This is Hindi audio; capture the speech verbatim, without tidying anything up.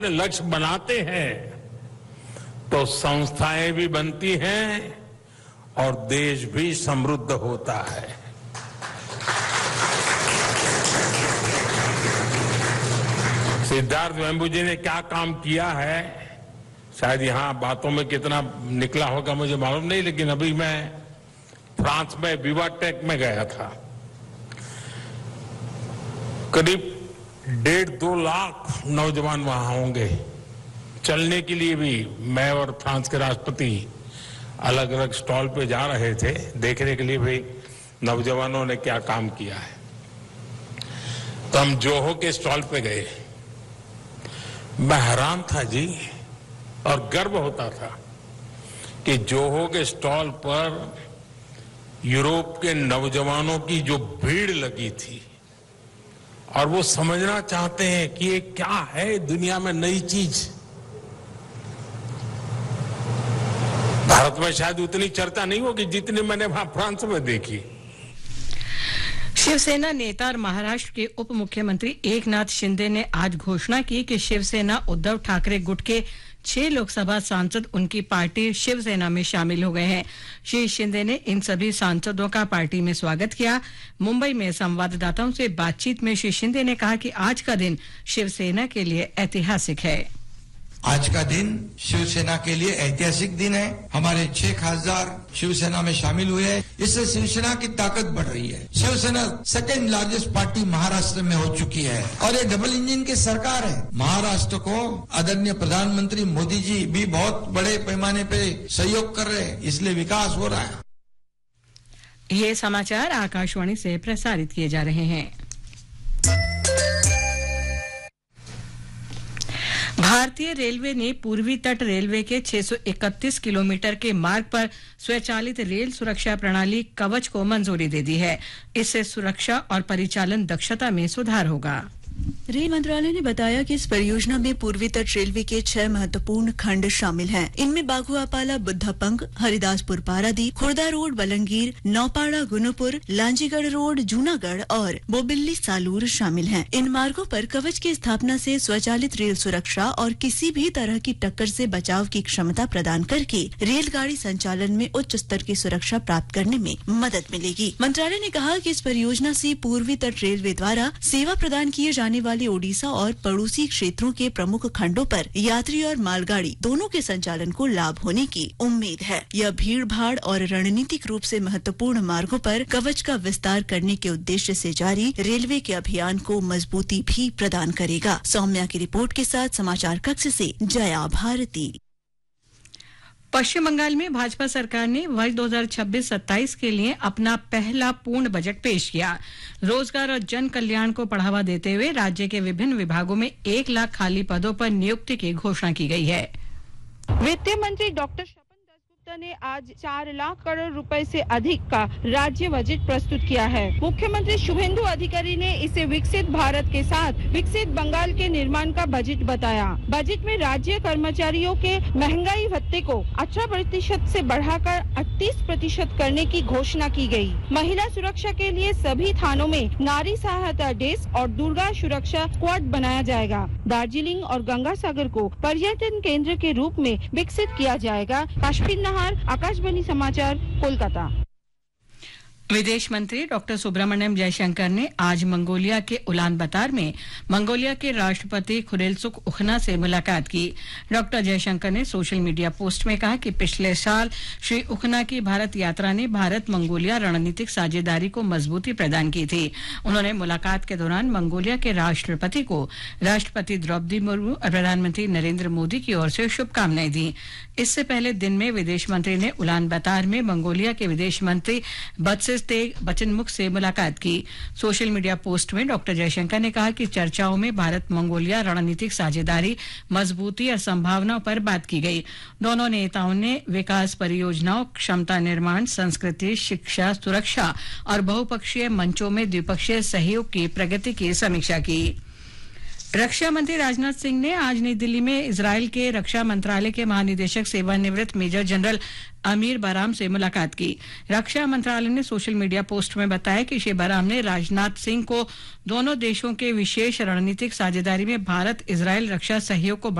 लक्ष्य बनाते हैं तो संस्थाएं भी बनती हैं और देश भी समृद्ध होता है। सिद्धार्थ वेम्बू जी ने क्या काम किया है, शायद यहां बातों में कितना निकला होगा मुझे मालूम नहीं, लेकिन अभी मैं फ्रांस में विवाटेक में गया था। करीब डेढ़ दो लाख नौजवान वहां होंगे। चलने के लिए भी मैं और फ्रांस के राष्ट्रपति अलग अलग स्टॉल पे जा रहे थे, देखने के लिए भी नौजवानों ने क्या काम किया है। तो हम जोहो के स्टॉल पे गए। मैं हैरान था जी, और गर्व होता था कि जोहो के स्टॉल पर यूरोप के नौजवानों की जो भीड़ लगी थी, और वो समझना चाहते हैं कि ये क्या है दुनिया में नई चीज। भारत में शायद उतनी चर्चा नहीं होगी जितनी मैंने वहां फ्रांस में देखी। शिवसेना नेता और महाराष्ट्र के उप मुख्यमंत्री एकनाथ शिंदे ने आज घोषणा की कि शिवसेना उद्धव ठाकरे गुट के छह लोकसभा सांसद उनकी पार्टी शिवसेना में शामिल हो गए हैं। श्री शिंदे ने इन सभी सांसदों का पार्टी में स्वागत किया। मुंबई में संवाददाताओं से बातचीत में श्री शिंदे ने कहा कि आज का दिन शिवसेना के लिए ऐतिहासिक है। आज का दिन शिवसेना के लिए ऐतिहासिक दिन है। हमारे छह खासदार शिवसेना में शामिल हुए हैं। इससे शिवसेना की ताकत बढ़ रही है। Shiv Sena second largest party Maharashtra में हो चुकी है और ये डबल इंजन की सरकार है। महाराष्ट्र को आदरणीय प्रधानमंत्री मोदी जी भी बहुत बड़े पैमाने पे सहयोग कर रहे हैं, इसलिए विकास हो रहा है। ये समाचार आकाशवाणी से प्रसारित किए जा रहे हैं। भारतीय रेलवे ने पूर्वी तट रेलवे के छह सौ इकतीस किलोमीटर के मार्ग पर स्वचालित रेल सुरक्षा प्रणाली कवच को मंजूरी दे दी है। इससे सुरक्षा और परिचालन दक्षता में सुधार होगा। रेल मंत्रालय ने बताया कि इस परियोजना में पूर्वी तट रेलवे के छह महत्वपूर्ण खंड शामिल हैं। इनमें बाघुआपाला बुद्धापंग, हरिदासपुर पारादीप, खुर्दा रोड बलंगीर, नौपाड़ा गुनुपुर, लांजीगढ़ रोड जूनागढ़ और बोबिल्ली सालूर शामिल हैं। इन मार्गों पर कवच की स्थापना से स्वचालित रेल सुरक्षा और किसी भी तरह की टक्कर से बचाव की क्षमता प्रदान करके रेलगाड़ी संचालन में उच्च स्तर की सुरक्षा प्राप्त करने में मदद मिलेगी। मंत्रालय ने कहा कि इस परियोजना से पूर्वी तट रेलवे द्वारा सेवा प्रदान किए जाने वाले ओडिशा और पड़ोसी क्षेत्रों के प्रमुख खंडों पर यात्री और मालगाड़ी दोनों के संचालन को लाभ होने की उम्मीद है। यह भीड़ भाड़ और रणनीतिक रूप से महत्वपूर्ण मार्गों पर कवच का विस्तार करने के उद्देश्य से जारी रेलवे के अभियान को मजबूती भी प्रदान करेगा। सौम्या की रिपोर्ट के साथ समाचार कक्ष से जया भारती। पश्चिम बंगाल में भाजपा सरकार ने वर्ष दो हज़ार छब्बीस सत्ताईस के लिए अपना पहला पूर्ण बजट पेश किया। रोजगार और जन कल्याण को बढ़ावा देते हुए राज्य के विभिन्न विभागों में एक लाख खाली पदों पर नियुक्ति की घोषणा की गई है। वित्त मंत्री डॉक्टर ने आज चार लाख करोड़ रुपए से अधिक का राज्य बजट प्रस्तुत किया है। मुख्यमंत्री शुभेंदु अधिकारी ने इसे विकसित भारत के साथ विकसित बंगाल के निर्माण का बजट बताया। बजट में राज्य कर्मचारियों के महंगाई भत्ते को अठारह प्रतिशत से बढ़ाकर अड़तीस प्रतिशत करने की घोषणा की गई। महिला सुरक्षा के लिए सभी थानों में नारी सहायता डेस्क और दुर्गा सुरक्षा स्क्वाड बनाया जाएगा। दार्जिलिंग और गंगा सागर को पर्यटन केंद्र के रूप में विकसित किया जाएगा। काश्मीर आकाशवाणी समाचार कोलकाता। विदेश मंत्री डॉक्टर सुब्रमण्यम जयशंकर ने आज मंगोलिया के उलान बतार में मंगोलिया के राष्ट्रपति खुरेलसुख उखना से मुलाकात की। डॉक्टर जयशंकर ने सोशल मीडिया पोस्ट में कहा कि पिछले साल श्री उखना की भारत यात्रा ने भारत मंगोलिया रणनीतिक साझेदारी को मजबूती प्रदान की थी। उन्होंने मुलाकात के दौरान मंगोलिया के राष्ट्रपति को राष्ट्रपति द्रौपदी मुर्मू और प्रधानमंत्री नरेंद्र मोदी की ओर से शुभकामनाएं दी। इससे पहले दिन में विदेश मंत्री ने उलान बतार में मंगोलिया के विदेश मंत्री बत्सिस बचनमुख से मुलाकात की। सोशल मीडिया पोस्ट में डॉक्टर जयशंकर ने कहा कि चर्चाओं में भारत मंगोलिया रणनीतिक साझेदारी, मजबूती और संभावनाओं पर बात की गई। दोनों नेताओं ने विकास परियोजनाओं, क्षमता निर्माण, संस्कृति, शिक्षा, सुरक्षा और बहुपक्षीय मंचों में द्विपक्षीय सहयोग की प्रगति की समीक्षा की। रक्षा मंत्री राजनाथ सिंह ने आज नई दिल्ली में इजरायल के रक्षा मंत्रालय के महानिदेशक सेवानिवृत्त मेजर जनरल अमीर बराम से मुलाकात की। रक्षा मंत्रालय ने सोशल मीडिया पोस्ट में बताया कि श्री बराम ने राजनाथ सिंह को दोनों देशों के विशेष रणनीतिक साझेदारी में भारत इजरायल रक्षा सहयोग को